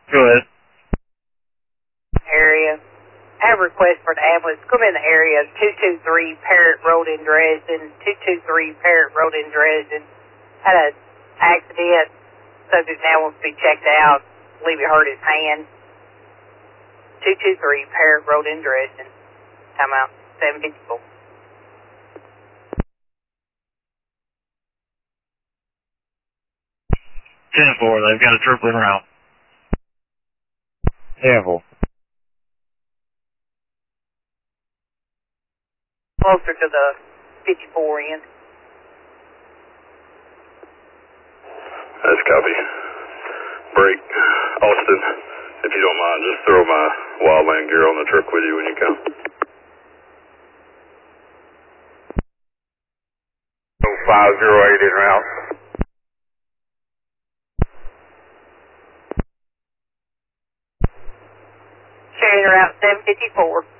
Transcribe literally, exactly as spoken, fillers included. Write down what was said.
Go ahead. Area. I have a request for the ambulance. Come in the area, two two three Parrot Road in Dresden, two two three Parrot Road in Dresden. Had an accident. Subject now wants to be checked out. I believe he hurt his hand. two two three Parrot Road in Dresden. Time out, seven fifty-four. ten four, they've got a triplet route. ten four. Closer to the fifty-four end. That's copy. Break. Austin, if you don't mind, just throw my wildland gear on the truck with you when you come. five zero eight in route. Sharing route seven fifty-four.